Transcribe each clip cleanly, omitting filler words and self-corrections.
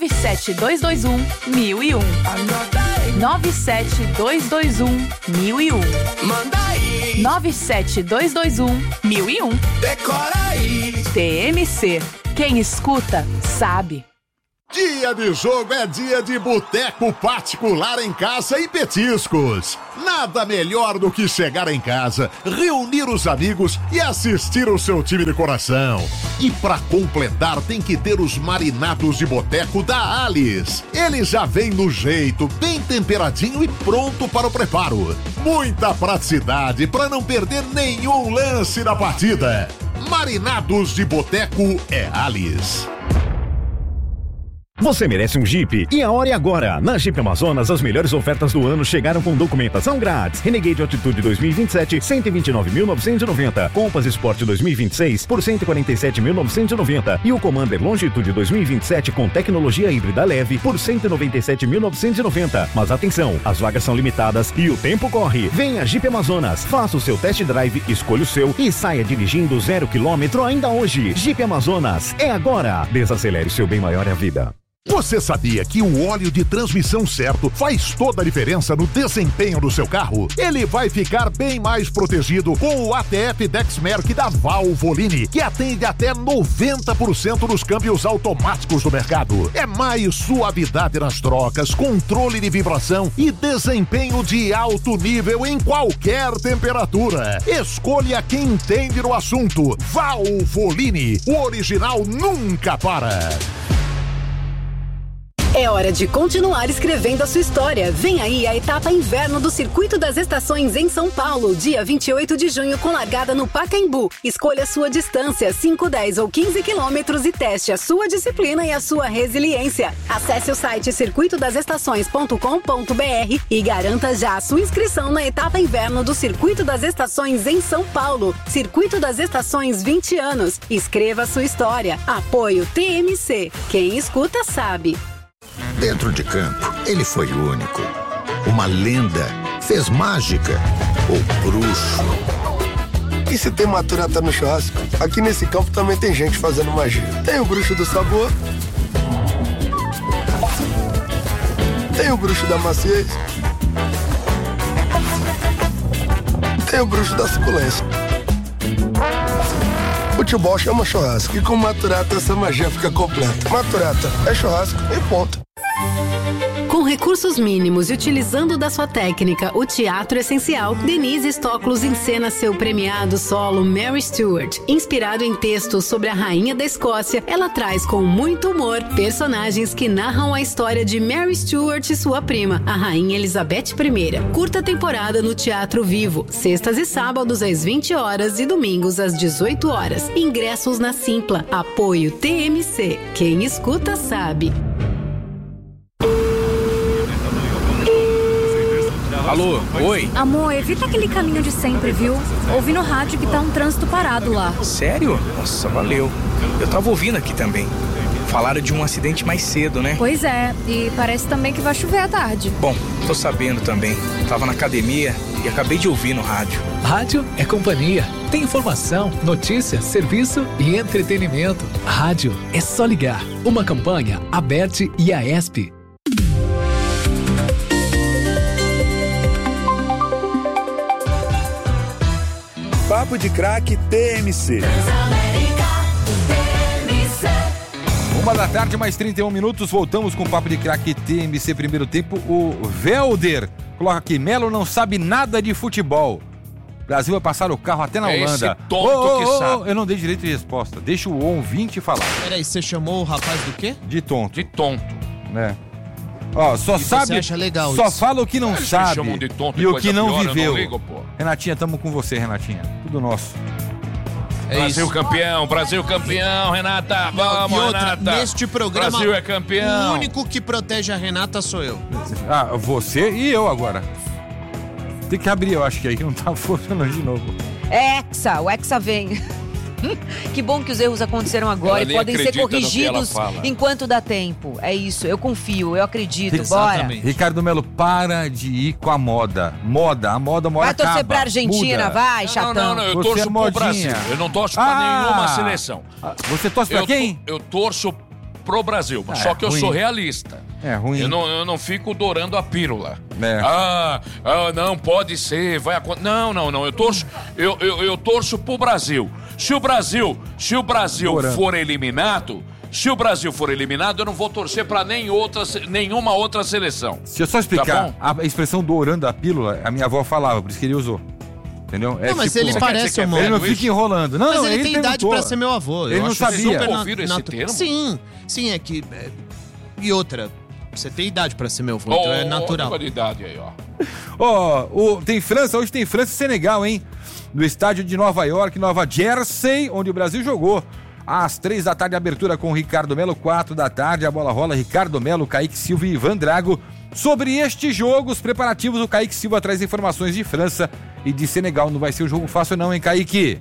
97221-1001. 97221-1001. Manda aí. 97221-1001. Decora aí. TMC. Quem escuta, sabe. Dia de jogo é dia de boteco particular em casa e petiscos. Nada melhor do que chegar em casa, reunir os amigos e assistir o seu time de coração. E pra completar tem que ter os marinados de boteco da Alice. Ele já vem no jeito, bem temperadinho e pronto para o preparo. Muita praticidade para não perder nenhum lance da partida. Marinados de boteco é Alice. Você merece um Jeep e a hora é agora. Na Jeep Amazonas, as melhores ofertas do ano chegaram com documentação grátis. Renegade Altitude 2027, 129.990. Compass Sport 2026 por 147.990. E o Commander Longitude 2027 com tecnologia híbrida leve por 197.990. Mas atenção, as vagas são limitadas e o tempo corre. Venha Jeep Amazonas, faça o seu test drive, escolha o seu e saia dirigindo 0 km ainda hoje. Jeep Amazonas, é agora. Desacelere, seu bem maior é a vida. Você sabia que o óleo de transmissão certo faz toda a diferença no desempenho do seu carro? Ele vai ficar bem mais protegido com o ATF Dexmerc da Valvoline, que atende até 90% dos câmbios automáticos do mercado. É mais suavidade nas trocas, controle de vibração e desempenho de alto nível em qualquer temperatura. Escolha quem entende no assunto. Valvoline, o original nunca para. É hora de continuar escrevendo a sua história. Vem aí a etapa inverno do Circuito das Estações em São Paulo, dia 28 de junho, com largada no Pacaembu. Escolha a sua distância, 5, 10 ou 15 quilômetros e teste a sua disciplina e a sua resiliência. Acesse o site circuitodasestações.com.br e garanta já a sua inscrição na etapa inverno do Circuito das Estações em São Paulo. Circuito das Estações 20 anos. Escreva a sua história. Apoio TMC. Quem escuta sabe. Dentro de campo, ele foi único. Uma lenda, fez mágica, ou bruxo. E se tem maturata no churrasco, aqui nesse campo também tem gente fazendo magia. Tem o bruxo do sabor, tem o bruxo da maciez, tem o bruxo da suculência. Futebol chama churrasco e com maturata essa magia fica completa. Maturata é churrasco e ponto. Com recursos mínimos e utilizando da sua técnica o teatro essencial, Denise Stoklos encena seu premiado solo Mary Stuart. Inspirado em textos sobre a rainha da Escócia, ela traz com muito humor personagens que narram a história de Mary Stuart e sua prima, a rainha Elizabeth I. Curta temporada no Teatro Vivo, sextas e sábados às 20 horas e domingos às 18 horas. Ingressos na Simpla. Apoio TMC. Quem escuta sabe. Alô, oi? Amor, evita aquele caminho de sempre, viu? Ouvi no rádio que tá um trânsito parado lá. Sério? Nossa, valeu. Eu tava ouvindo aqui também. Falaram de um acidente mais cedo, né? Pois é, e parece também que vai chover à tarde. Bom, tô sabendo também. Tava na academia e acabei de ouvir no rádio. Rádio é companhia. Tem informação, notícia, serviço e entretenimento. Rádio é só ligar. Uma campanha Aberte e Aesp. Papo de Craque TMC. 1h da tarde, mais 31 minutos. Voltamos com o Papo de Craque TMC. Primeiro tempo, o Velder coloca aqui: Melo não sabe nada de futebol. O Brasil vai passar o carro até na Holanda. Esse tonto que sabe. Eu não dei direito de resposta. Deixa o ouvinte falar. Peraí, você chamou o rapaz do quê? De tonto. De tonto. Né? Ó, só sabe. Você acha legal só isso? fala o que não sabe. Chamam de tonto e o que não pior, viveu. Eu não ligo, pô. Renatinha, tamo com você, Renatinha. Tudo nosso. Brasil campeão, Brasil campeão, Renata. Vamos, e outra, Renata. Neste programa, Brasil é campeão. O único que protege a Renata sou eu. Ah, você e eu agora. Tem que abrir, eu acho que aí que não tá funcionando de novo. O Hexa vem. Que bom que os erros aconteceram agora e podem ser corrigidos enquanto dá tempo. É isso, eu confio, eu acredito. Bora. Ricardo Melo, para de ir com a moda. A moda vai torcer pra Argentina, muda. Vai, chatão. Não, eu torço pro Brasil. Eu não torço pra nenhuma seleção. Você torce pra quem? Eu torço pro Brasil. Só que eu sou realista. É ruim. Eu não fico dourando a pílula. É. Não, pode ser, vai acontecer. Não. Eu torço pro Brasil. Se o Brasil for eliminado... Se o Brasil for eliminado, eu não vou torcer pra nenhuma outra seleção. Deixa eu só explicar. Tá a expressão dourando a pílula, a minha avó falava, por isso que ele usou. Entendeu? Não, mas ele parece um Ele não fica enrolando. Não, mas ele tem idade pra ser meu avô. Ele não sabia. Vocês ouviram esse termo? Sim, é que... E outra, você tem idade pra ser meu avô, então é natural. Olha a idade aí, ó. Hoje tem França e Senegal, hein? No estádio de Nova York, Nova Jersey, onde o Brasil jogou. Às 3 da tarde, abertura com Ricardo Melo, 4 da tarde, a bola rola, Ricardo Melo, Kaique Silva e Ivan Drago. Sobre este jogo, os preparativos, o Kaique Silva traz informações de França e de Senegal. Não vai ser um jogo fácil não, hein, Kaique?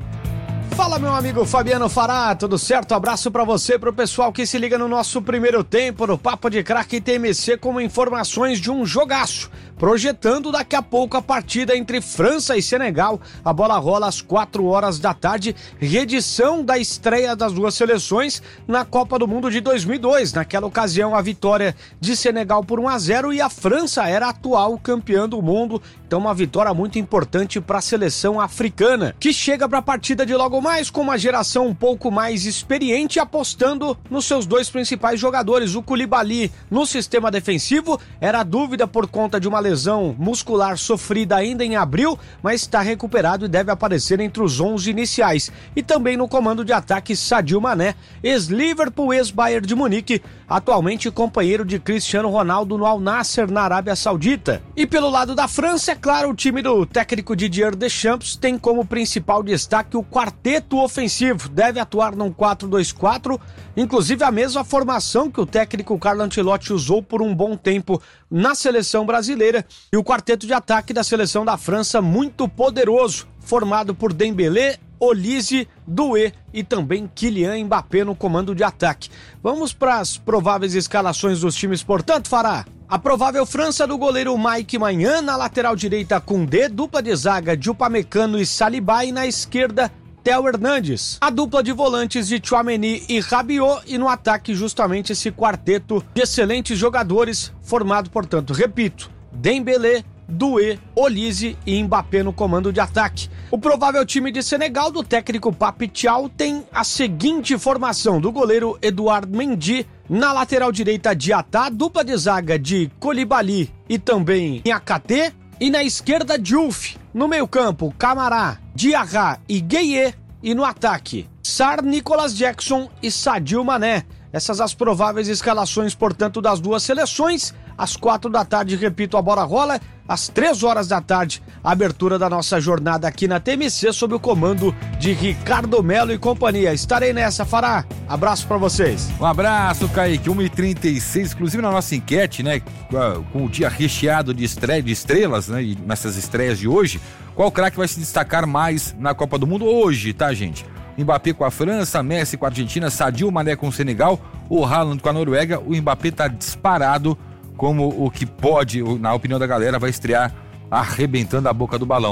Fala, meu amigo Fabiano Fará, tudo certo? Abraço pra você, pro pessoal que se liga no nosso primeiro tempo, no Papo de Craque TMC, com informações de um jogaço. Projetando daqui a pouco a partida entre França e Senegal. A bola rola às 4 horas da tarde, reedição da estreia das duas seleções na Copa do Mundo de 2002. Naquela ocasião, a vitória de Senegal por 1-0 e a França era a atual campeã do mundo. Então, uma vitória muito importante para a seleção africana, que chega para a partida de logo mais com uma geração um pouco mais experiente, apostando nos seus dois principais jogadores. O Koulibaly no sistema defensivo era dúvida por conta de uma lesão muscular sofrida ainda em abril, mas está recuperado e deve aparecer entre os 11 iniciais. E também no comando de ataque, Sadio Mané, ex-Liverpool, ex-Bayern de Munique, atualmente companheiro de Cristiano Ronaldo no Al Nassr, na Arábia Saudita. E pelo lado da França, é claro, o time do técnico Didier Deschamps tem como principal destaque o quarteto ofensivo. Deve atuar num 4-2-4, inclusive a mesma formação que o técnico Carlo Ancelotti usou por um bom tempo na seleção brasileira. E o quarteto de ataque da seleção da França muito poderoso, formado por Dembélé, Olise, Doué e também Kylian Mbappé no comando de ataque. Vamos para as prováveis escalações dos times, portanto, Fará. A provável França do goleiro Mike Maignan, na lateral direita Koundé, dupla de zaga de Upamecano e Saliba, e na esquerda Theo Hernandes. A dupla de volantes de Tchouaméni e Rabiot, e no ataque justamente esse quarteto de excelentes jogadores, formado, portanto, repito, Dembélé, Doué, Olise e Mbappé no comando de ataque. O provável time de Senegal do técnico Pape Thiaw tem a seguinte formação: do goleiro Edouard Mendy, na lateral direita Diatá, dupla de zaga de Koulibaly e também Niakhaté, e na esquerda Diouf. No meio-campo, Camara, Diarra e Gueye, e no ataque Sarr, Nicolas Jackson e Sadio Mané. Essas as prováveis escalações, portanto, das duas seleções. Às 4 da tarde, repito, a bola rola. Às 3 horas da tarde, a abertura da nossa jornada aqui na TMC, sob o comando de Ricardo Melo e companhia. Estarei nessa, Fará. Abraço pra vocês. Um abraço, Kaique. 1h36, inclusive na nossa enquete, né? Com o dia recheado de estrelas, né? E nessas estreias de hoje, qual craque vai se destacar mais na Copa do Mundo hoje, tá, gente? Mbappé com a França, Messi com a Argentina, Sadio Mané com o Senegal, o Haaland com a Noruega. O Mbappé tá disparado como o que pode, na opinião da galera, vai estrear arrebentando a boca do balão.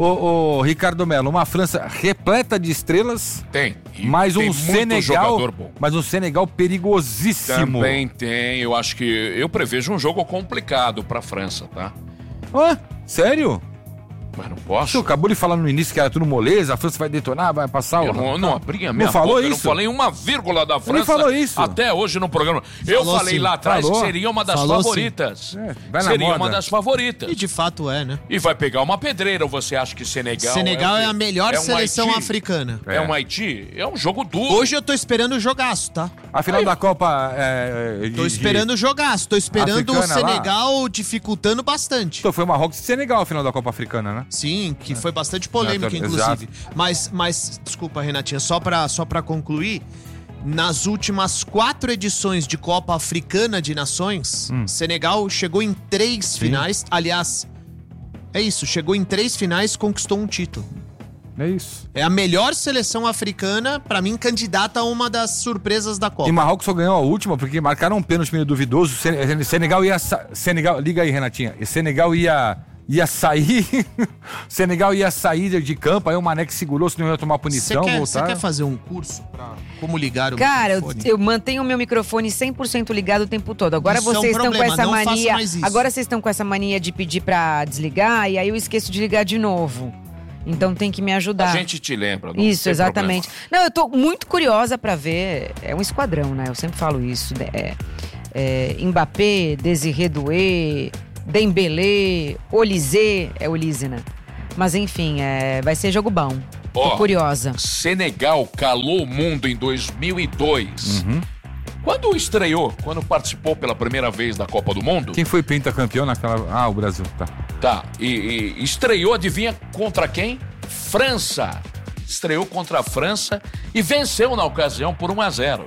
Ô Ricardo Melo, uma França repleta de estrelas. Tem. Mais um Senegal, jogador bom. Mas um Senegal perigosíssimo. Também tem. Eu acho que eu prevejo um jogo complicado pra França, tá? Sério? Mas não posso. Você acabou de falar no início que era tudo moleza, a França vai detonar, vai passar o... Eu não abri a minha não falou boca, isso? Eu não falei uma vírgula da França. Ele falou isso. Até hoje no programa. Eu falei lá atrás que seria uma das favoritas. Seria uma das favoritas. E de fato é, né? E vai pegar uma pedreira, ou você acha que Senegal... Senegal é a melhor seleção africana. É um Haiti? É um jogo duro. Hoje eu tô esperando o jogaço, tá? A final da Copa... Tô esperando o jogaço. Tô esperando o Senegal lá, dificultando bastante. Então foi Marrocos e Senegal a final da Copa Africana, né? Sim, que foi bastante polêmica, inclusive. Mas, desculpa, Renatinha, só pra concluir, nas últimas 4 edições de Copa Africana de Nações, Senegal chegou em 3 finais. Aliás, é isso, chegou em 3 finais e conquistou um título. É isso. É a melhor seleção africana, pra mim, candidata a uma das surpresas da Copa. E Marrocos só ganhou a última porque marcaram um pênalti meio duvidoso. Senegal ia... liga aí, Renatinha. Senegal ia ia sair, Senegal ia sair de campo, aí o Mané que segurou, se não ia tomar punição, Você quer fazer um curso pra como ligar o Cara, microfone? eu mantenho o meu microfone 100% ligado o tempo todo. Agora Isso vocês é um estão com problema, essa não faça mania. mais isso. Agora vocês estão com essa mania de pedir pra desligar e aí eu esqueço de ligar de novo. Então tem que me ajudar. A gente te lembra, não Isso, tem exatamente. problema. Não, eu tô muito curiosa pra ver. É um esquadrão, né? Eu sempre falo isso. Mbappé, Désiré Doué, Dembélé, Olise, Olise, né? Mas enfim, vai ser jogo bom. Tô curiosa. Senegal calou o mundo em 2002. Quando estreou, quando participou pela primeira vez da Copa do Mundo... Quem foi pentacampeão naquela... Ah, o Brasil, tá. Tá, e estreou, adivinha contra quem? França. Estreou contra a França e venceu na ocasião por 1-0.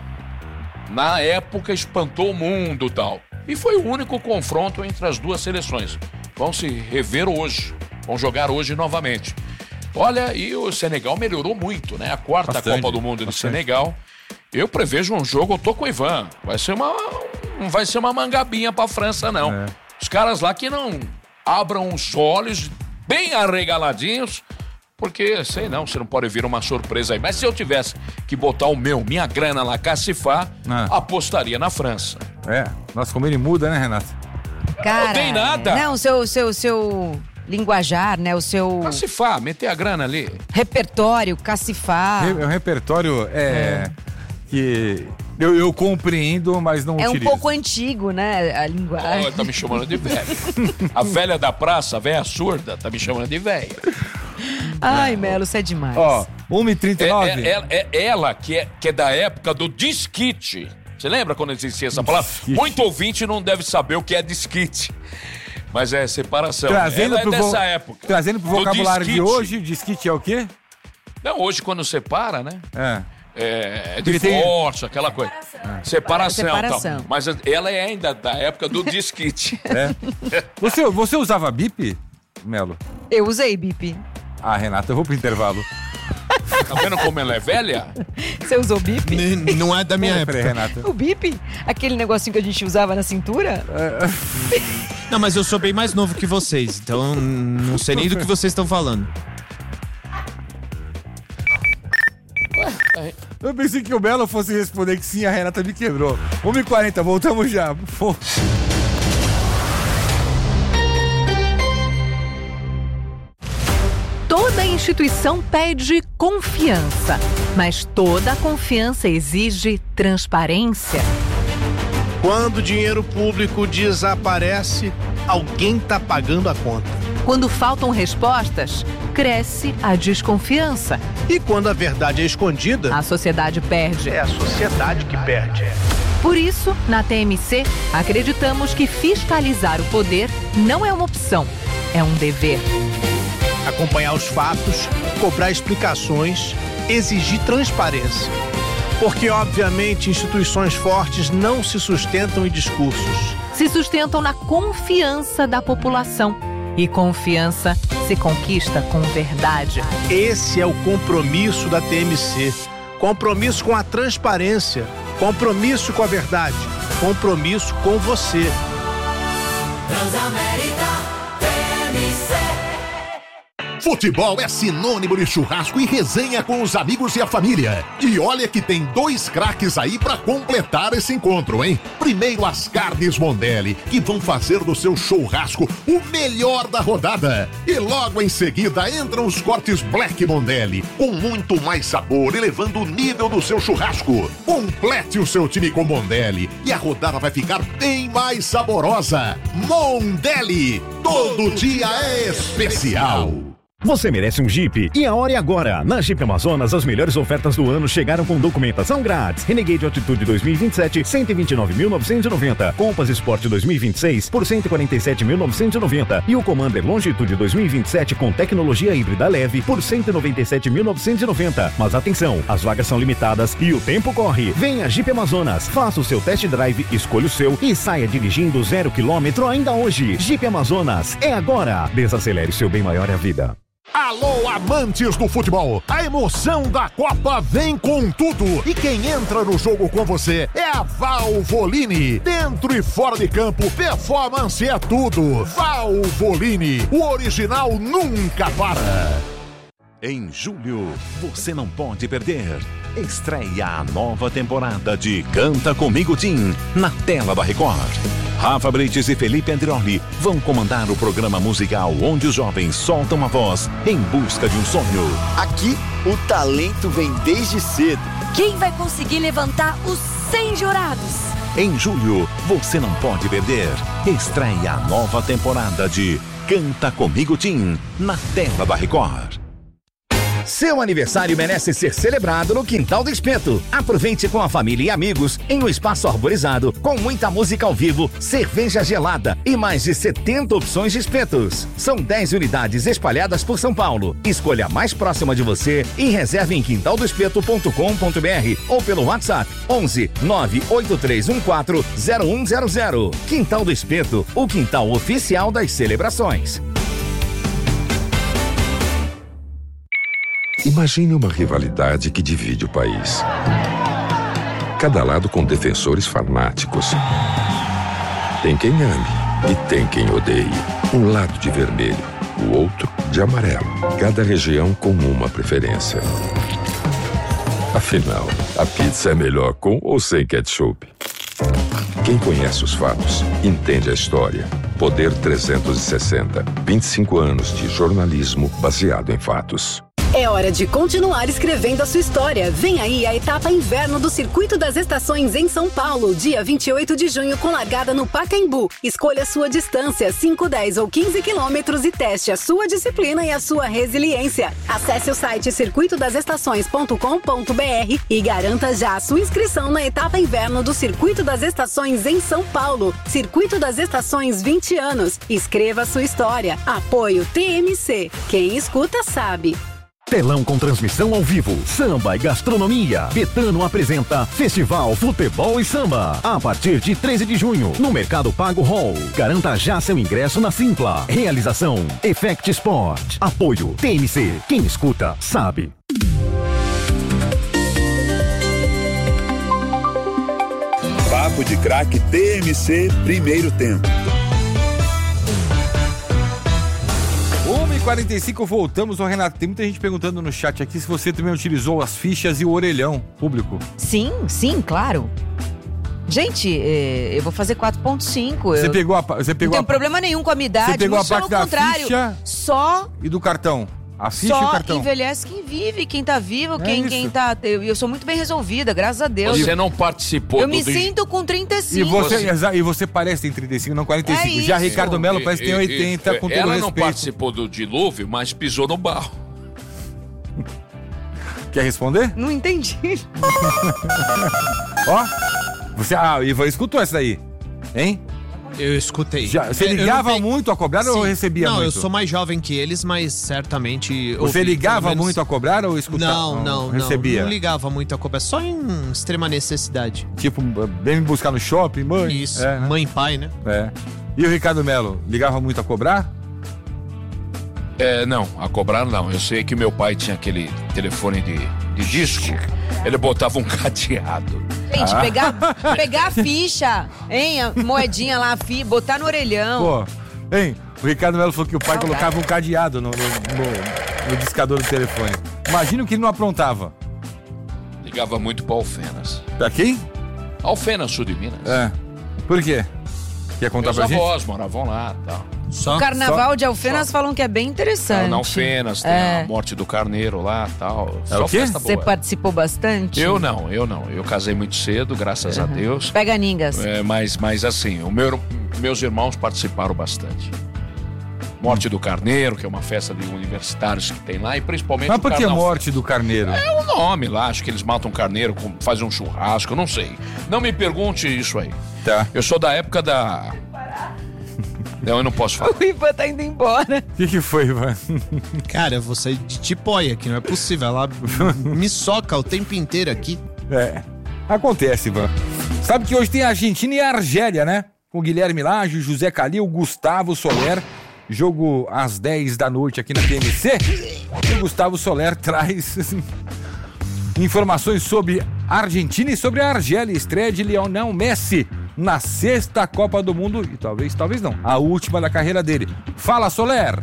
Na época espantou o mundo e tal. E foi o único confronto entre as duas seleções. Vão se rever hoje, vão jogar hoje novamente. Olha, e o Senegal melhorou muito, né? A quarta Copa do Mundo de Senegal. Eu prevejo um jogo, eu tô com o Ivan. Não vai ser uma mangabinha pra França, não. Os caras lá que não abram os olhos bem arregaladinhos, porque, sei não, você não pode vir uma surpresa aí. Mas se eu tivesse que botar minha grana lá, cacifar, apostaria na França. Nossa, como ele muda, né, Renato? Cara, não tem nada. Não, o seu linguajar, né? O seu... Cacifar, meter a grana ali. Repertório, cacifar. O repertório que eu compreendo, mas não utilizo. É um pouco antigo, né? A linguagem. Tá me chamando de velho. A velha da praça, a velha surda, tá me chamando de velha. Ai, Melo, você é demais. 1h39. Ela que é da época do disquite. Você lembra quando existia essa palavra? Muito ouvinte não deve saber o que é disquite. Mas é separação. Ela é dessa época. Trazendo pro vocabulário de hoje, disquite é o quê? Não, hoje quando separa, né? É divórcio, aquela coisa. Separação. Tal. Mas ela é ainda da época do disquite. Você usava bip, Melo? Eu usei bip. Ah, Renata, eu vou pro intervalo. Tá vendo como ela é velha? Você usou bip? Não é da minha época, Renata. O bip? Aquele negocinho que a gente usava na cintura? Não, mas eu sou bem mais novo que vocês, então não sei nem do que vocês estão falando. Eu pensei que o Melo fosse responder que sim, a Renata me quebrou. 1h40, voltamos já. Toda instituição pede confiança, mas toda confiança exige transparência. Quando o dinheiro público desaparece, alguém está pagando a conta. Quando faltam respostas, cresce a desconfiança. E quando a verdade é escondida, a sociedade perde. É a sociedade que perde. Por isso, na TMC, acreditamos que fiscalizar o poder não é uma opção, é um dever. Acompanhar os fatos, cobrar explicações, exigir transparência. Porque, obviamente, instituições fortes não se sustentam em discursos. Se sustentam na confiança da população. E confiança se conquista com verdade. Esse é o compromisso da TMC. Compromisso com a transparência. Compromisso com a verdade. Compromisso com você. Transamérica TMC. Futebol é sinônimo de churrasco e resenha com os amigos e a família. E olha que tem 2 craques aí pra completar esse encontro, hein? Primeiro as carnes Mondelli, que vão fazer do seu churrasco o melhor da rodada. E logo em seguida entram os cortes Black Mondelli, com muito mais sabor, elevando o nível do seu churrasco. Complete o seu time com Mondelli e a rodada vai ficar bem mais saborosa. Mondelli, todo dia é especial. Você merece um Jeep e a hora é agora. Na Jeep Amazonas, as melhores ofertas do ano chegaram com documentação grátis. Renegade Altitude 2027, 129.990. Compass Sport 2026 por 147.990. E o Commander Longitude 2027 com tecnologia híbrida leve por 197.990. Mas atenção, as vagas são limitadas e o tempo corre. Venha Jeep Amazonas, faça o seu test drive, escolha o seu e saia dirigindo 0 km ainda hoje. Jeep Amazonas, é agora. Desacelere seu bem maior é a vida. Alô, amantes do futebol! A emoção da Copa vem com tudo! E quem entra no jogo com você é a Valvoline. Dentro e fora de campo, performance é tudo. Valvoline, o original nunca para. Em julho, você não pode perder. Estreia a nova temporada de Canta Comigo Tim, na tela da Record. Rafa Brites e Felipe Andrioli vão comandar o programa musical onde os jovens soltam a voz em busca de um sonho. Aqui, o talento vem desde cedo. Quem vai conseguir levantar os 100 jurados? Em julho, você não pode perder. Estreia a nova temporada de Canta Comigo Tim, na tela da Record. Seu aniversário merece ser celebrado no Quintal do Espeto. Aproveite com a família e amigos em um espaço arborizado, com muita música ao vivo, cerveja gelada e mais de 70 opções de espetos. São 10 unidades espalhadas por São Paulo. Escolha a mais próxima de você e reserve em quintaldoespeto.com.br ou pelo WhatsApp 11 98314 0100. Quintal do Espeto, o quintal oficial das celebrações. Imagine uma rivalidade que divide o país. Cada lado com defensores fanáticos. Tem quem ame e tem quem odeie. Um lado de vermelho, o outro de amarelo. Cada região com uma preferência. Afinal, a pizza é melhor com ou sem ketchup? Quem conhece os fatos, entende a história. Poder 360. 25 anos de jornalismo baseado em fatos. É hora de continuar escrevendo a sua história. Vem aí a etapa inverno do Circuito das Estações em São Paulo, dia 28 de junho, com largada no Pacaembu. Escolha a sua distância, 5, 10 ou 15 quilômetros e teste a sua disciplina e a sua resiliência. Acesse o site circuitodasestações.com.br e garanta já a sua inscrição na etapa inverno do Circuito das Estações em São Paulo. Circuito das Estações 20 anos. Escreva a sua história. Apoio TMC. Quem escuta sabe. Telão com transmissão ao vivo, samba e gastronomia. Betano apresenta Festival Futebol e Samba. A partir de 13 de junho, no Mercado Pago Hall. Garanta já seu ingresso na Simpla. Realização Effect Sport. Apoio TMC. Quem escuta, sabe. Papo de Craque TMC, primeiro tempo. 1h45, voltamos ao Renato. Tem muita gente perguntando no chat aqui se você também utilizou as fichas e o orelhão público. Sim, claro. Gente, eu vou fazer 4.5. Você pegou não tem problema nenhum com a minha idade. Você pegou a parte da ficha só e do cartão. A ficha só e o cartão. Envelhece quem vive, quem tá vivo, quem tá... Eu sou muito bem resolvida, graças a Deus. Você não participou Eu me sinto com 35. E você parece ter 35, não 45. Já Ricardo Melo parece que tem 80, com todo ela respeito. Não participou do dilúvio, mas pisou no barro. Quer responder? Não entendi. Ó, Ivan escutou essa daí, hein? Eu escutei. Você ligava muito a cobrar ou recebia muito? Não, eu sou mais jovem que eles, mas certamente... Você ligava muito a cobrar ou escutava? Não, recebia? Não ligava muito a cobrar, só em extrema necessidade. Tipo, vem me buscar no shopping, mãe? Isso, né? Mãe e pai, né? É. E o Ricardo Melo, ligava muito a cobrar? Não, a cobrar não. Eu sei que meu pai tinha aquele telefone de disco, ele botava um cadeado. Gente, pegar a ficha, hein? A moedinha lá, botar no orelhão. Pô, hein? O Ricardo Melo falou que o pai colocava um cadeado no discador do telefone. Imagina o que ele não aprontava. Ligava muito pra Alfenas. Pra quem? Alfenas, sul de Minas. É. Por quê? Quer contar pra gente? Meus avós moravam lá e tal. O carnaval de Alfenas falam que é bem interessante. Na Alfenas, tem a morte do carneiro lá e tal. O quê? Você participou bastante? Eu não. Eu casei muito cedo, graças a Deus. Pega ningas. Mas assim, meus irmãos participaram bastante. Morte do Carneiro, que é uma festa de universitários que tem lá, e principalmente Mas por que Morte do Carneiro? É o nome lá, acho que eles matam carneiro, fazem um churrasco, eu não sei. Não me pergunte isso aí. Tá. Eu sou da época da... Não, eu não posso falar. O Ivan tá indo embora. O que foi, Ivan? Cara, eu vou sair de tipóia aqui, não é possível. Ela me soca o tempo inteiro aqui. Acontece, Ivan. Sabe que hoje tem a Argentina e a Argélia, né? Com o Guilherme Lage, José Calil, Gustavo Soler jogo às 10 da noite aqui na TMC. E o Gustavo Soler traz informações sobre a Argentina e sobre a Argélia, estreia de Lionel Messi na 6ª Copa do Mundo e talvez não, a última da carreira dele. Fala, Soler!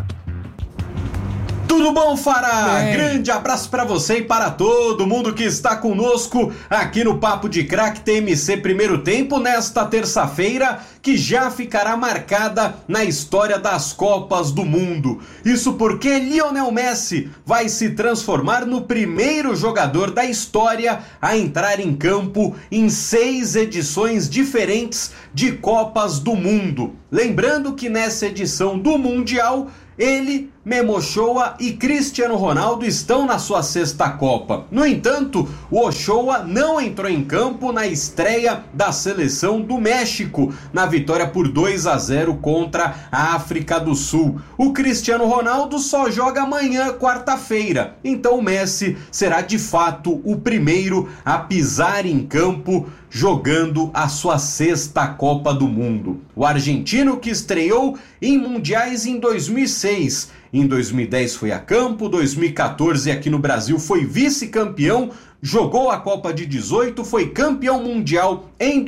Tudo bom, Fará? Grande abraço para você e para todo mundo que está conosco aqui no Papo de Craque TMC Primeiro Tempo nesta terça-feira, que já ficará marcada na história das Copas do Mundo. Isso porque Lionel Messi vai se transformar no primeiro jogador da história a entrar em campo em 6 edições diferentes de Copas do Mundo. Lembrando que nessa edição do Mundial, ele, Memo Ochoa e Cristiano Ronaldo estão na sua 6ª Copa. No entanto, o Ochoa não entrou em campo na estreia da seleção do México, na vitória por 2-0 contra a África do Sul. O Cristiano Ronaldo só joga amanhã, quarta-feira. Então o Messi será de fato o primeiro a pisar em campo jogando a sua 6ª Copa do Mundo. O argentino, que estreou em mundiais em 2006, em 2010 foi a campo, 2014 aqui no Brasil foi vice-campeão, jogou a Copa de 18, foi campeão mundial em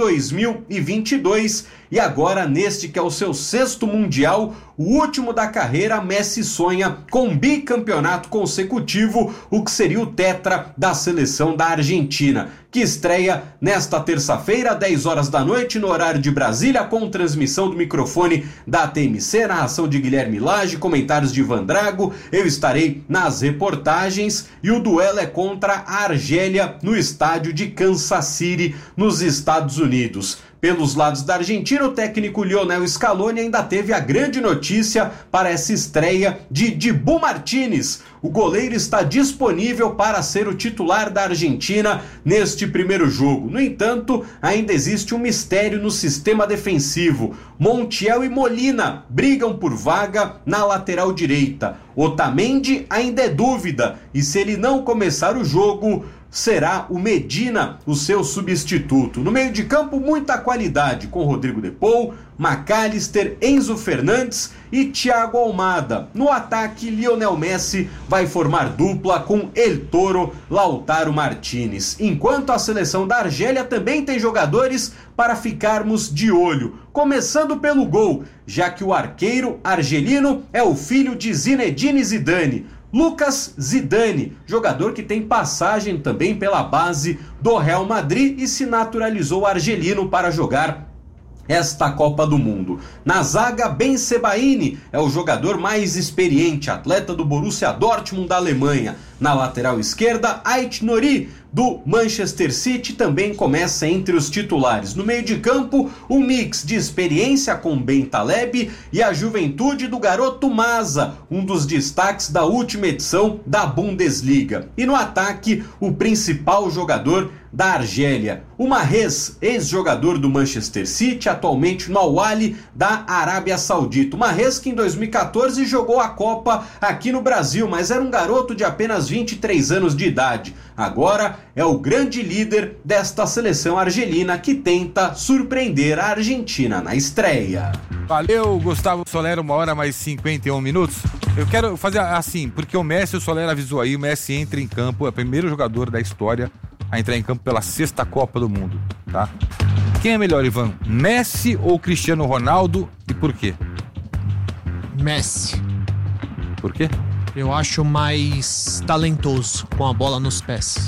2022 e agora neste que é o seu 6º mundial, o último da carreira, Messi sonha com um bicampeonato consecutivo, o que seria o tetra da seleção da Argentina, que estreia nesta terça-feira, 10 horas da noite, no horário de Brasília, com transmissão do microfone da TMC, narração de Guilherme Lage, comentários de Ivan Drago, eu estarei nas reportagens e o duelo é contra a Argélia no estádio de Kansas City, nos Estados Unidos. Pelos lados da Argentina, o técnico Lionel Scaloni ainda teve a grande notícia para essa estreia de Dibu Martínez. O goleiro está disponível para ser o titular da Argentina neste primeiro jogo. No entanto, ainda existe um mistério no sistema defensivo. Montiel e Molina brigam por vaga na lateral direita. Otamendi ainda é dúvida e se ele não começar o jogo, será o Medina o seu substituto. No meio de campo, muita qualidade, com Rodrigo de Paul, McAllister, Enzo Fernandes e Thiago Almada. No ataque, Lionel Messi vai formar dupla com El Toro, Lautaro Martínez. Enquanto a seleção da Argélia também tem jogadores para ficarmos de olho. Começando pelo gol, já que o arqueiro argelino é o filho de Zinedine Zidane, Lucas Zidane, jogador que tem passagem também pela base do Real Madrid e se naturalizou argelino para jogar esta Copa do Mundo. Na zaga, Ben Sebaini é o jogador mais experiente, atleta do Borussia Dortmund da Alemanha. Na lateral esquerda, Ait Nouri, do Manchester City, também começa entre os titulares. No meio de campo, um mix de experiência com Ben Taleb e a juventude do garoto Maza, um dos destaques da última edição da Bundesliga. E no ataque, o principal jogador da Argélia, o Mahrez, ex-jogador do Manchester City, atualmente no Al-Ahly da Arábia Saudita. O Mahrez que em 2014 jogou a Copa aqui no Brasil, mas era um garoto de apenas 23 anos de idade. Agora é o grande líder desta seleção argelina que tenta surpreender a Argentina na estreia. Valeu, Gustavo Soler, 1h mais 51 minutos. Eu quero fazer assim, porque o Messi, o Soler avisou aí, o Messi entra em campo, é o primeiro jogador da história a entrar em campo pela 6ª Copa do Mundo, tá? Quem é melhor, Ivan? Messi ou Cristiano Ronaldo e por quê? Messi. Por quê? Eu acho mais talentoso com a bola nos pés.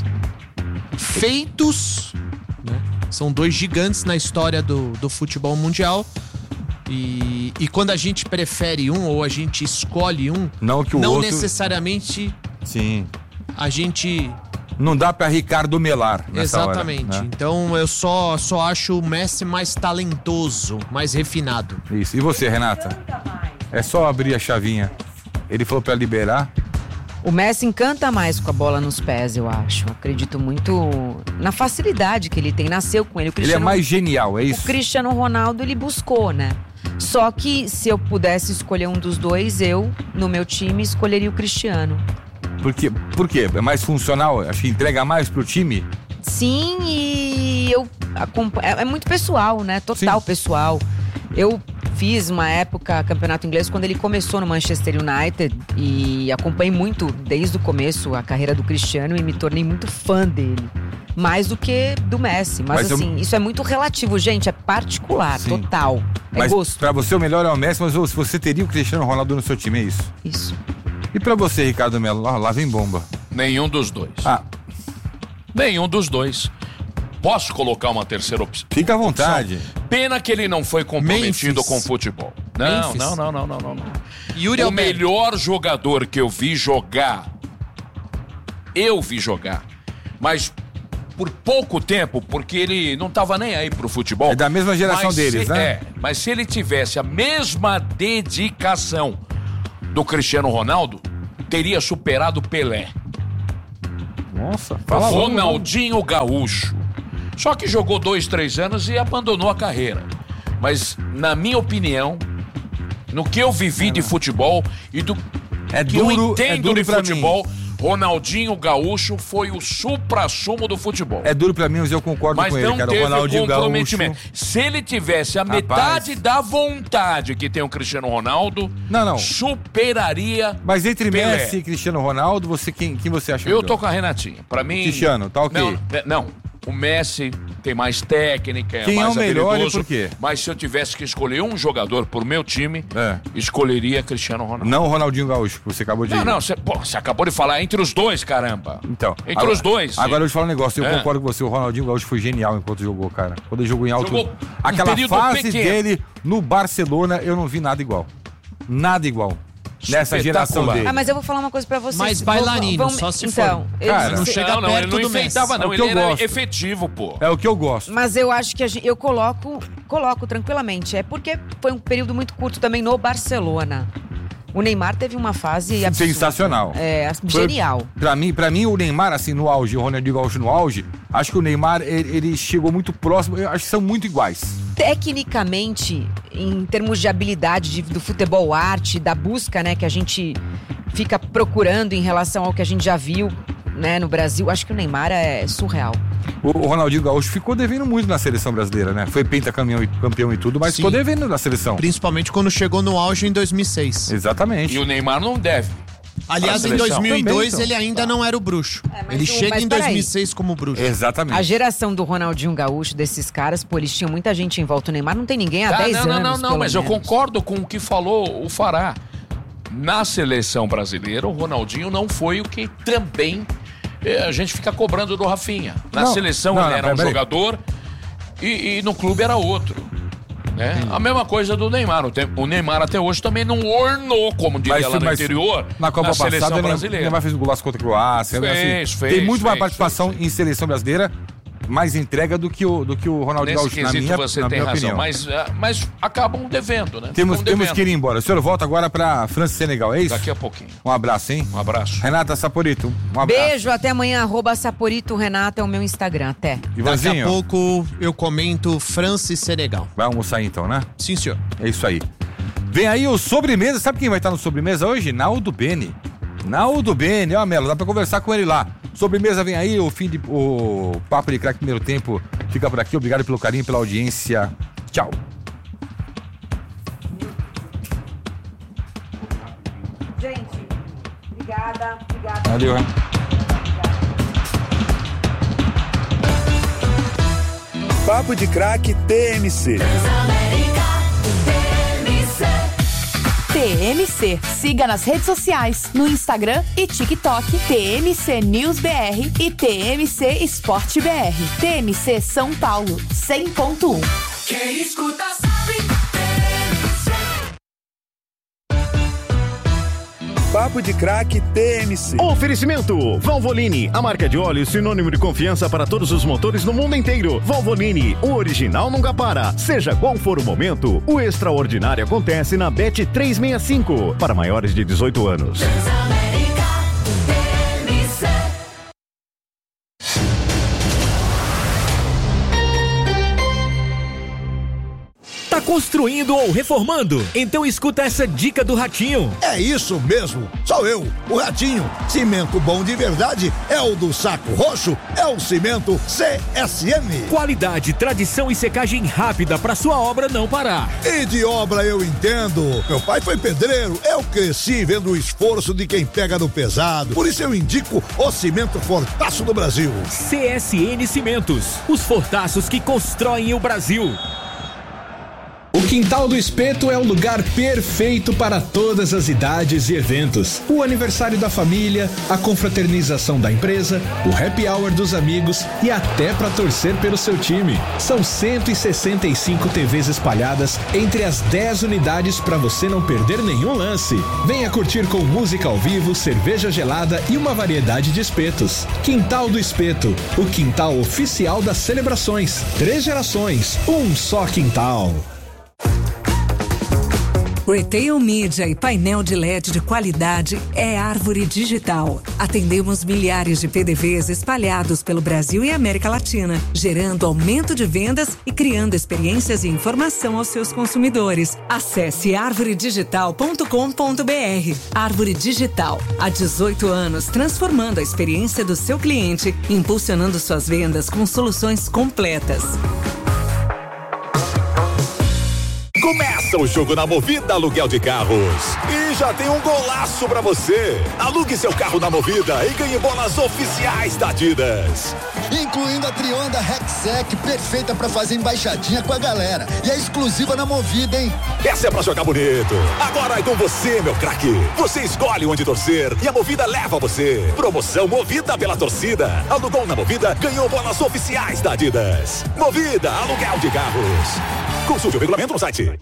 Feitos, né? São dois gigantes na história do futebol mundial. E quando a gente prefere um ou a gente escolhe um, não outro... necessariamente sim. A gente... Não dá pra Ricardo Melar nessa exatamente. Hora, né? Então eu só acho o Messi mais talentoso, mais refinado. Isso. E você, Renata? É só abrir a chavinha. Ele falou pra liberar. O Messi encanta mais com a bola nos pés, eu acho. Acredito muito na facilidade que ele tem. Nasceu com ele. Ele é mais genial, é isso? O Cristiano Ronaldo, ele buscou, né? Só que se eu pudesse escolher um dos dois, eu, no meu time, escolheria o Cristiano. Por quê? É mais funcional? Acho que entrega mais pro time? Sim, e eu é muito pessoal, né? Total. Sim. Pessoal. Eu fiz uma época campeonato inglês quando ele começou no Manchester United e acompanhei muito desde o começo a carreira do Cristiano e me tornei muito fã dele. Mais do que do Messi. Mas assim, isso é muito relativo, gente. É particular, total. É gosto. Pra você o melhor é o Messi, mas você teria o Cristiano Ronaldo no seu time, é isso? Isso. E pra você, Ricardo Melo? Lá vem bomba. Nenhum dos dois. Nenhum dos dois. Posso colocar uma terceira opção? Fica à vontade. Pena que ele não foi comprometido com o futebol. Não. O melhor jogador que eu vi jogar, mas por pouco tempo, porque ele não estava nem aí pro futebol. É da mesma geração deles, né? Mas se ele tivesse a mesma dedicação do Cristiano Ronaldo, teria superado Pelé. Nossa, fala Ronaldinho Gaúcho. Só que jogou 2-3 anos e abandonou a carreira. Mas, na minha opinião, no que eu vivi de futebol e do que eu entendo de futebol, Ronaldinho Gaúcho foi o supra-sumo do futebol. É duro pra mim, mas eu concordo com ele, cara. O Ronaldinho Gaúcho. Se ele tivesse a metade da vontade que tem o Cristiano Ronaldo, superaria. Mas entre Pelé. Messi e Cristiano Ronaldo, quem você acha Eu melhor? tô com a Renatinha. Pra mim. Cristiano, tá ok. Não. O Messi tem mais técnica, Quem mais é o melhor habilidoso. e por quê? Mas se eu tivesse que escolher um jogador pro meu time, escolheria Cristiano Ronaldo. Não o Ronaldinho Gaúcho, que você acabou de... Não, você acabou de falar entre os dois, caramba. Então. Entre os dois. Agora eu vou te falar um negócio, eu concordo com você, o Ronaldinho Gaúcho foi genial enquanto jogou, cara. Quando ele jogou em alto... Aquela fase dele no Barcelona, eu não vi nada igual. Nada igual. Nessa geração dele. Mas eu vou falar uma coisa pra vocês. Mais bailarino, só se for. Cara, não chega perto ele não do Messi. enfeitava, não. É o que Ele eu era gosto. efetivo, pô. É o que eu gosto. Mas eu acho que eu coloco tranquilamente. É porque foi um período muito curto também no Barcelona. O Neymar teve uma fase absurda. Sensacional. Genial. Pra mim, o Neymar, assim, no auge, o Ronaldinho Gaúcho no auge, acho que o Neymar, ele chegou muito próximo, eu acho que são muito iguais. Tecnicamente, em termos de habilidade do futebol arte, da busca, né, que a gente fica procurando em relação ao que a gente já viu, né, no Brasil, acho que o Neymar é surreal. O Ronaldinho Gaúcho ficou devendo muito na seleção brasileira, né? Foi pentacampeão e tudo, mas ficou devendo na seleção. Principalmente quando chegou no auge em 2006. Exatamente. E o Neymar não deve. Aliás, em 2002 ele ainda não era o bruxo. Ele chega em 2006 como bruxo. Exatamente. A geração do Ronaldinho Gaúcho, desses caras, pô, eles tinham muita gente em volta. O Neymar não tem ninguém há 10 anos. Não, mas eu concordo com o que falou o Fará. Na seleção brasileira, o Ronaldinho não foi o que também a gente fica cobrando do Rafinha. Na seleção ele era um jogador e no clube era outro. Né? A mesma coisa do Neymar. O Neymar até hoje também não ornou, como diria lá no interior, na Copa seleção passada, brasileira. O Neymar fez um golaço contra a Croácia. Fez, tem muito mais participação em seleção brasileira, mais entrega do que o Ronaldinho Gaúcho, na minha opinião. Mas acabam devendo, né? Temos que ir embora. O senhor volta agora pra França e Senegal, é isso? Daqui a pouquinho. Um abraço, hein? Um abraço. Renata Saporito, um abraço. Beijo, até amanhã, @Saporito Renata é o meu Instagram, até. Ivanzinho. Daqui a pouco eu comento França e Senegal. Vai almoçar então, né? Sim, senhor. É isso aí. Vem aí o sobremesa, sabe quem vai estar no sobremesa hoje? Naldo Bene, ó, Melo, dá pra conversar com ele lá. Sobremesa vem aí, o Papo de Craque primeiro tempo fica por aqui. Obrigado pelo carinho, pela audiência. Tchau. Gente, obrigada. Valeu, hein? Papo de Craque TMC. TMC. Siga nas redes sociais, no Instagram e TikTok, TMC News BR e TMC Esporte BR. TMC São Paulo, 100.1. Quem escuta sabe. Papo de Craque TMC. Oferecimento Valvoline, a marca de óleo sinônimo de confiança para todos os motores no mundo inteiro. Valvoline, o original nunca para. Seja qual for o momento, o extraordinário acontece na Bet 365 para maiores de 18 anos. Tá construindo ou reformando? Então escuta essa dica do Ratinho. É isso mesmo, sou eu, o Ratinho. Cimento bom de verdade é o do Saco Roxo, é o cimento CSM. Qualidade, tradição e secagem rápida pra sua obra não parar. E de obra eu entendo. Meu pai foi pedreiro, eu cresci vendo o esforço de quem pega no pesado. Por isso eu indico o cimento Fortaço do Brasil. CSN Cimentos, os fortaços que constroem o Brasil. O Quintal do Espeto é o lugar perfeito para todas as idades e eventos. O aniversário da família, a confraternização da empresa, o happy hour dos amigos e até para torcer pelo seu time. São 165 TVs espalhadas entre as 10 unidades para você não perder nenhum lance. Venha curtir com música ao vivo, cerveja gelada e uma variedade de espetos. Quintal do Espeto, o quintal oficial das celebrações. 3 gerações, um só quintal. Retail Media e painel de LED de qualidade é Árvore Digital. Atendemos milhares de PDVs espalhados pelo Brasil e América Latina, gerando aumento de vendas e criando experiências e informação aos seus consumidores. Acesse arvoredigital.com.br. Árvore Digital, há 18 anos, transformando a experiência do seu cliente, impulsionando suas vendas com soluções completas. Começa o jogo na Movida Aluguel de Carros. E já tem um golaço pra você. Alugue seu carro na Movida e ganhe bolas oficiais da Adidas. Incluindo a Trionda Rexec, perfeita pra fazer embaixadinha com a galera. E é exclusiva na Movida, hein? Essa é pra jogar bonito. Agora é com você, meu craque. Você escolhe onde torcer e a Movida leva você. Promoção Movida pela torcida. Alugou na Movida, ganhou bolas oficiais da Adidas. Movida Aluguel de Carros. Consulte o regulamento no site.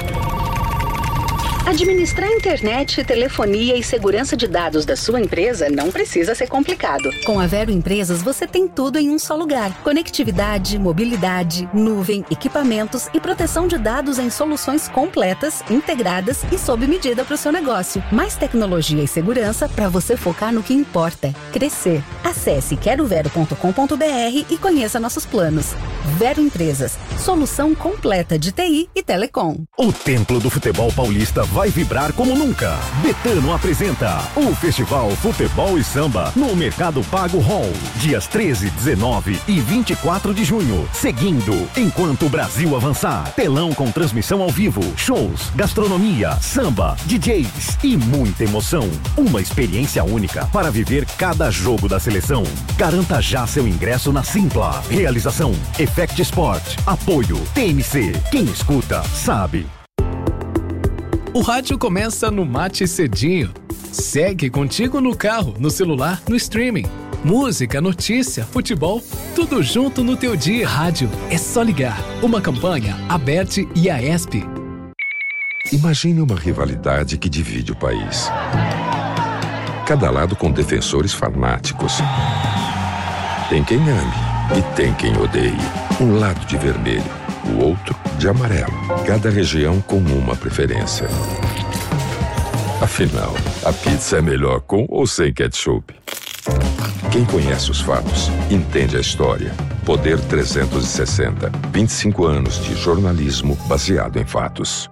Administrar internet, telefonia e segurança de dados da sua empresa não precisa ser complicado. Com a Vero Empresas, você tem tudo em um só lugar. Conectividade, mobilidade, nuvem, equipamentos e proteção de dados em soluções completas, integradas e sob medida para o seu negócio. Mais tecnologia e segurança para você focar no que importa: crescer. Acesse querovero.com.br e conheça nossos planos. Vero Empresas, solução completa de TI e telecom. O Templo do Futebol Paulista vai vibrar como nunca. Betano apresenta o Festival Futebol e Samba no Mercado Pago Hall, dias 13, 19 e 24 de junho. Seguindo, enquanto o Brasil avançar, telão com transmissão ao vivo, shows, gastronomia, samba, DJs e muita emoção. Uma experiência única para viver cada jogo da seleção. Garanta já seu ingresso na Simpla. Realização Effect Sport. Apoio TMC. Quem escuta sabe. O rádio começa no Mate Cedinho. Segue contigo no carro, no celular, no streaming. Música, notícia, futebol, tudo junto no teu dia. Rádio é só ligar. Uma campanha Aberte e Aesp. Imagine uma rivalidade que divide o país. Cada lado com defensores fanáticos. Tem quem ame e tem quem odeie. Um lado de vermelho, o outro de amarelo. Cada região com uma preferência. Afinal, a pizza é melhor com ou sem ketchup? Quem conhece os fatos, entende a história. Poder 360. 25 anos de jornalismo baseado em fatos.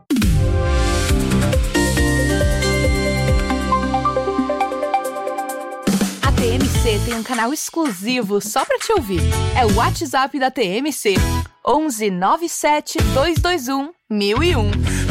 A TMC tem um canal exclusivo só pra te ouvir. É o WhatsApp da TMC. 11 97 221 1001.